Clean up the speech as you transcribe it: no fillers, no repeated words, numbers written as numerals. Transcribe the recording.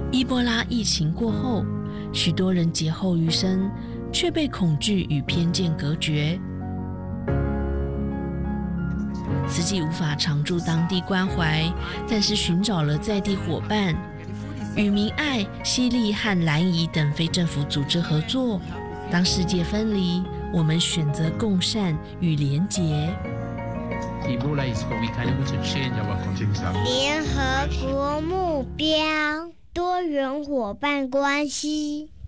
伊波拉疫情过后，许多人劫后余生，却被恐惧与偏见隔绝。慈济无法常驻当地关怀，但是寻找了在地伙伴，与明爱、西利和蓝怡等非政府组织合作。当世界分离，我们选择共善与连结。 联合国目标：多元伙伴关系。